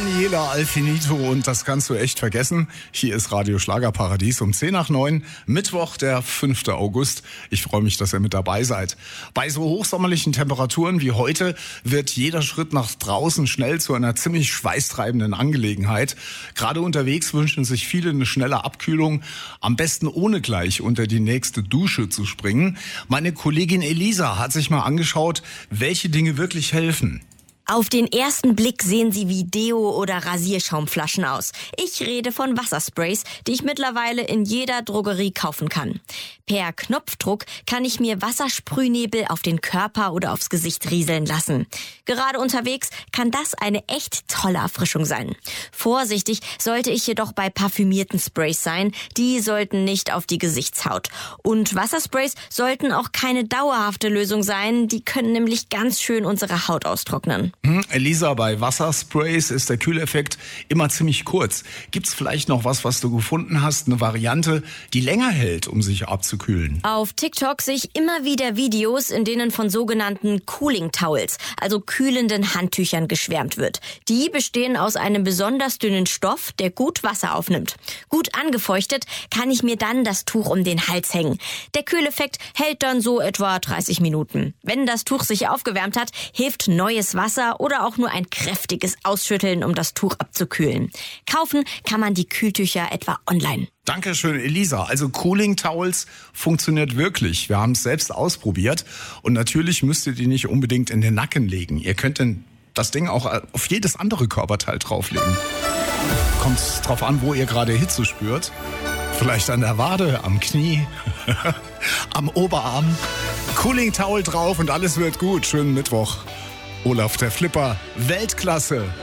Daniela Alfinito und das kannst du echt vergessen. Hier ist Radio Schlagerparadies um 10 nach 9, Mittwoch, der 5. August. Ich freue mich, dass ihr mit dabei seid. Bei so hochsommerlichen Temperaturen wie heute wird jeder Schritt nach draußen schnell zu einer ziemlich schweißtreibenden Angelegenheit. Gerade unterwegs wünschen sich viele eine schnelle Abkühlung, am besten ohne gleich unter die nächste Dusche zu springen. Meine Kollegin Elisa hat sich mal angeschaut, welche Dinge wirklich helfen. Auf den ersten Blick sehen sie wie Deo- oder Rasierschaumflaschen aus. Ich rede von Wassersprays, die ich mittlerweile in jeder Drogerie kaufen kann. Per Knopfdruck kann ich mir Wassersprühnebel auf den Körper oder aufs Gesicht rieseln lassen. Gerade unterwegs kann das eine echt tolle Erfrischung sein. Vorsichtig sollte ich jedoch bei parfümierten Sprays sein. Die sollten nicht auf die Gesichtshaut. Und Wassersprays sollten auch keine dauerhafte Lösung sein. Die können nämlich ganz schön unsere Haut austrocknen. Elisa, bei Wassersprays ist der Kühleffekt immer ziemlich kurz. Gibt's vielleicht noch was du gefunden hast, eine Variante, die länger hält, um sich abzukühlen? Auf TikTok sehe ich immer wieder Videos, in denen von sogenannten Cooling Towels, also kühlenden Handtüchern, geschwärmt wird. Die bestehen aus einem besonders dünnen Stoff, der gut Wasser aufnimmt. Gut angefeuchtet kann ich mir dann das Tuch um den Hals hängen. Der Kühleffekt hält dann so etwa 30 Minuten. Wenn das Tuch sich aufgewärmt hat, hilft neues Wasser oder auch nur ein kräftiges Ausschütteln, um das Tuch abzukühlen. Kaufen kann man die Kühltücher etwa online. Dankeschön, Elisa. Also Cooling Towels funktioniert wirklich. Wir haben es selbst ausprobiert. Und natürlich müsst ihr die nicht unbedingt in den Nacken legen. Ihr könnt das Ding auch auf jedes andere Körperteil drauflegen. Kommt drauf an, wo ihr gerade Hitze spürt. Vielleicht an der Wade, am Knie, am Oberarm. Cooling Towel drauf und alles wird gut. Schönen Mittwoch. Olaf der Flipper, Weltklasse.